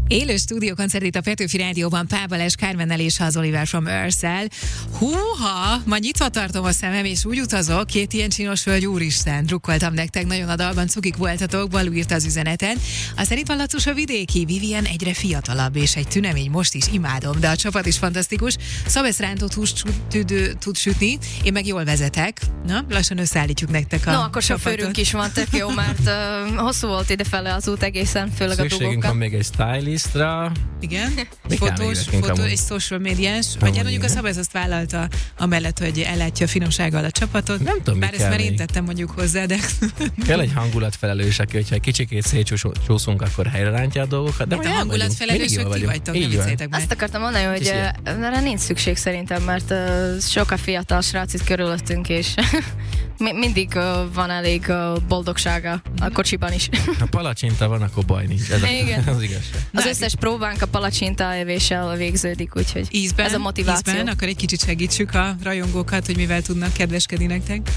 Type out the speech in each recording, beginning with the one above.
Élő stúdiókoncert itt a Petőfi Rádióban Pál Balázs Kármennel és az Oliver from Earth-szel. Húha, ma nyitva tartom a szemem, és úgy utazok, két ilyen csinos hölgy, úristen, drukkoltam nektek, nagyon a dalban cukik voltatok, Balú írta az üzenetet. Aztán itt van Lacus a vidéki, Vivian egyre fiatalabb, és egy tünemény most is imádom, de a csapat is fantasztikus. Szabesz rántott húst tud sütni, én meg jól vezetek. Na, lassan összeállítjuk nektek a akkor sofőrünk is van, tök jó, mert hosszú volt idefele az út egészen, főleg a dugókkal. Van még egy stylistra. Igen, fotó, egy social médiás. Vagy mondjuk a Szabesz azt vállalta amellett, hogy ellátja a finomsággal a csapatot. Nem tudom, bár ezt már én tettem mondjuk hozzá, de... Kell egy hangulatfelelős, aki, hogyha egy kicsikét szétcsúszunk, akkor helyre rántja a dolgokat. De a hangulatfelelősök ti vagytok, nem vicceljétek meg. Azt akartam mondani, hogy erre nincs szükség szerintem, mert sok a fiatal srác itt körülöttünk, és mindig van elég boldogsága a kocsiban is. Ha palacsinta van, akkor baj nincs. Igen. Az igazság. Az összes próbánk a palacsinta evéssel végződik, úgyhogy ez a motiváció. Ízben, akkor egy kicsit segítsük a rajongókat, hogy mivel tudnak kedveskedni nektek.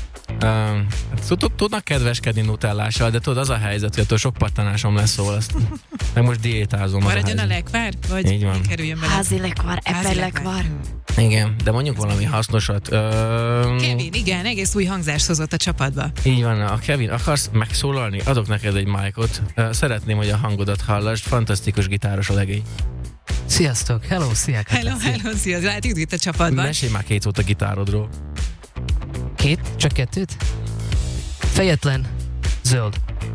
Tudnak kedveskedni nutellással, de tudod, az a helyzet, hogy attól sok pattanásom lesz, szóval azt meg most diétázom. Maradjon a lekvár? Vagy így van. Kerüljön bele? Házi lekvár, eper lekvár. Igen, de mondjuk valami hasznosat. Kevin, igen, egész új hangzást hozott a csapatba. Így van, a Kevin, akarsz megszólalni? Adok neked egy májkot. Szeretném, hogy a hangodat hallasd. Fantasztikus gitáros a legény. Sziasztok, hello, szia! Hello, sziasztok, látjuk itt a csapatban. Mesélj már 2 szót a gitárodról. Csak 2? Fejetlen, zöld.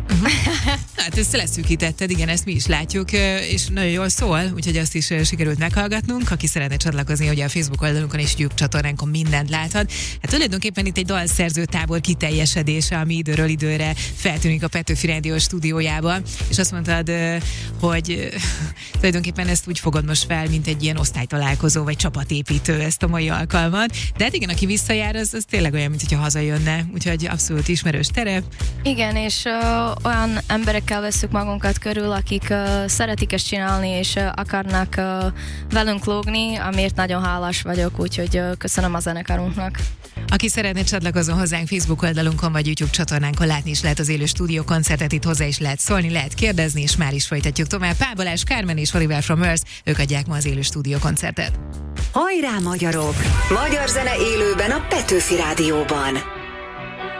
Hát ezt leszűkítetted, igen, ezt mi is látjuk, és nagyon jól szól, úgyhogy azt is sikerült meghallgatnunk. Aki szeretne csatlakozni, ugye a Facebook oldalunkon és YouTube csatornánkon mindent láthat. Hát tulajdonképpen itt egy dalszerző tábor kiteljesedése, ami időről időre feltűnik a Petőfi Rádió stúdiójában, és azt mondtad, hogy tulajdonképpen ezt úgy fogod most fel, mint egy ilyen osztálytalálkozó, vagy csapatépítő ezt a mai alkalmat. De hát igen, aki visszajár, az tényleg olyan, mint hogyha hazajönne, úgyhogy abszolút ismerős terep. Igen, és olyan emberekkel vesszük magunkat körül, akik szeretik ezt csinálni, és akarnak velünk lógni, amiért nagyon hálás vagyok, úgyhogy köszönöm a zenekarunknak. Aki szeretne csatlakozni hozzánk Facebook oldalunkon vagy YouTube csatornánkon, látni is lehet az élő stúdiókoncertet, itt hozzá is lehet szólni, lehet kérdezni, és már is folytatjuk tovább. Pál Balázs, Kármen és Oliver from Earth, ők adják ma az élő stúdiókoncertet. Hajrá magyarok! Magyar zene élőben a Petőfi Rádióban.